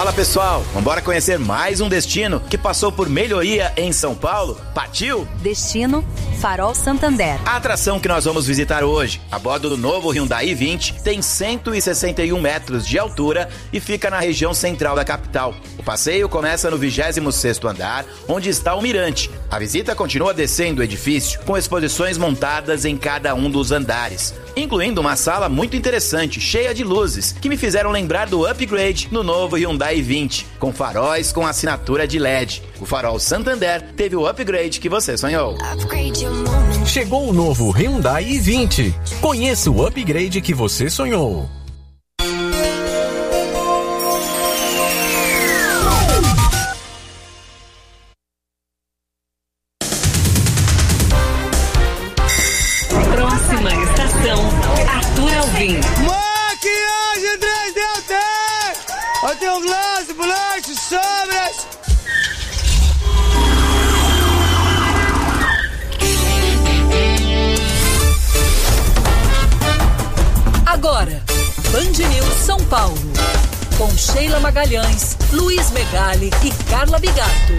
Fala pessoal, vambora conhecer mais um destino que passou por melhoria em São Paulo? Partiu? Destino Farol Santander. A atração que nós vamos visitar hoje, a bordo do novo Hyundai i20, tem 161 metros de altura e fica na região central da capital. O passeio começa no 26º andar, onde está o mirante. A visita continua descendo o edifício, com exposições montadas em cada um dos andares, incluindo uma sala muito interessante, cheia de luzes, que me fizeram lembrar do upgrade no novo Hyundai i20, com faróis com assinatura de LED. O Farol Santander teve o upgrade que você sonhou. Chegou o novo Hyundai i20. Conheça o upgrade que você sonhou. Próxima estação, Arthur Alvim. Maquiagem 3D. Eu tenho glace, blush, sobras. Agora, Band News São Paulo, com Sheila Magalhães, Luiz Megali e Carla Bigato.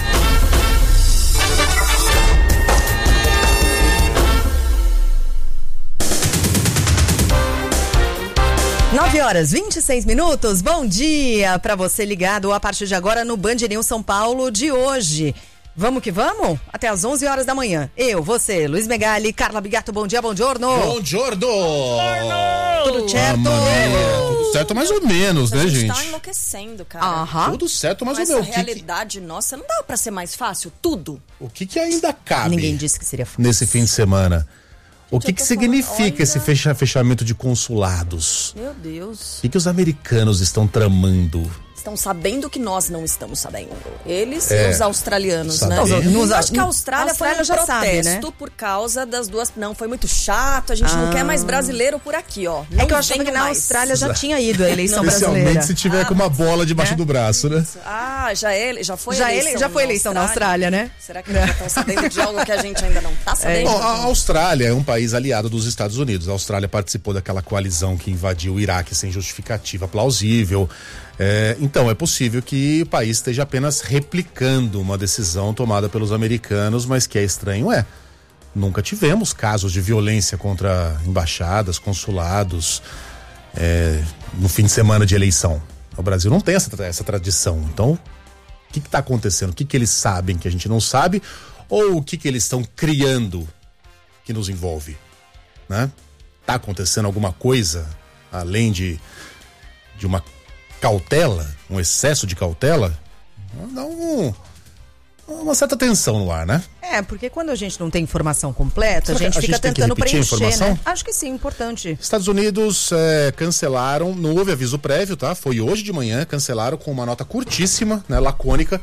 9h26. Bom dia para você ligado a partir de agora no Band News São Paulo de hoje. Vamos que vamos? Até às 11h da manhã. Eu, você, Luiz Megali, Carla Bigato, bom dia, bom giorno. Bom giorno. Tudo certo? Tudo certo mais ou menos, né, gente? A gente tá enlouquecendo, cara. Tudo certo mais ou menos. menos. Essa realidade nossa, não dá pra ser mais fácil? Tudo. O que ainda cabe? Ninguém disse que seria fácil. Nesse fim de semana? O que significa esse fechamento de consulados? Meu Deus. O que os americanos estão tramando? Estão sabendo que nós não estamos sabendo. Eles e os australianos, né? Acho que a Austrália foi um protesto sabe, né? Por causa das duas... Não, foi muito chato, a gente não quer mais brasileiro por aqui, ó. Não que eu achava que na Austrália já tinha ido a eleição brasileira. Especialmente se tiver com uma bola debaixo do braço, né? Já foi eleição na Austrália, né? Será que já estão sabendo de algo que a gente ainda não está sabendo? Bom, a Austrália é um país aliado dos Estados Unidos. A Austrália participou daquela coalizão que invadiu o Iraque sem justificativa plausível. Então, é possível que o país esteja apenas replicando uma decisão tomada pelos americanos, mas que é estranho, nunca tivemos casos de violência contra embaixadas, consulados, no fim de semana de eleição. O Brasil não tem essa tradição. Então, o que está acontecendo? O que eles sabem que a gente não sabe? Ou o que eles estão criando que nos envolve? Né? Tá acontecendo alguma coisa além de uma cautela, um excesso de cautela? Dá uma certa tensão no ar, né? Porque quando a gente não tem informação completa, a gente fica tentando preencher, né? Acho que sim, importante. Estados Unidos cancelaram, não houve aviso prévio, tá? Foi hoje de manhã, cancelaram com uma nota curtíssima, né, lacônica,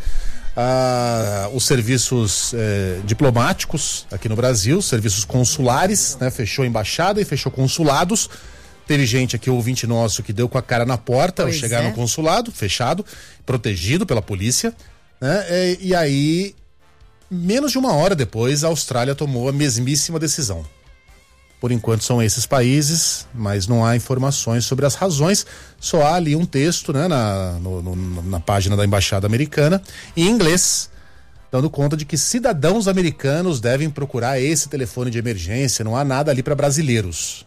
os serviços diplomáticos aqui no Brasil, serviços consulares, né? Fechou a embaixada e fechou consulados. Teve gente aqui, ouvinte nosso, que deu com a cara na porta ao chegar no consulado, fechado, protegido pela polícia, né? E aí, menos de uma hora depois, a Austrália tomou a mesmíssima decisão. Por enquanto são esses países, mas não há informações sobre as razões, só há ali um texto, né, na página da Embaixada Americana, em inglês, dando conta de que cidadãos americanos devem procurar esse telefone de emergência, não há nada ali para brasileiros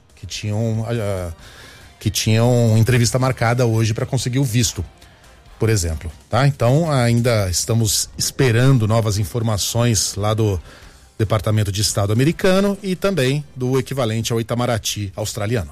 que tinham entrevista marcada hoje para conseguir o visto, por exemplo, tá? Então ainda estamos esperando novas informações lá do Departamento de Estado americano e também do equivalente ao Itamaraty australiano.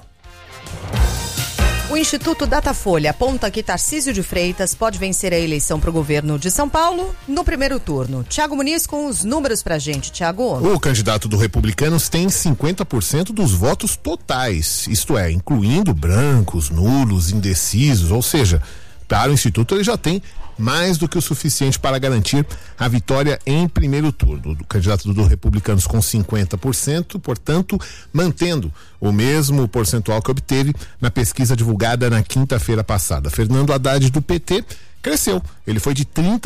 O Instituto Datafolha aponta que Tarcísio de Freitas pode vencer a eleição para o governo de São Paulo no primeiro turno. Tiago Muniz com os números pra gente, Tiago. O candidato do Republicanos tem 50% dos votos totais, isto é, incluindo brancos, nulos, indecisos, ou seja, para o Instituto ele já tem mais do que o suficiente para garantir a vitória em primeiro turno. O candidato do Republicanos com 50%, portanto, mantendo o mesmo percentual que obteve na pesquisa divulgada na quinta-feira passada. Fernando Haddad, do PT, cresceu. Ele foi de 30%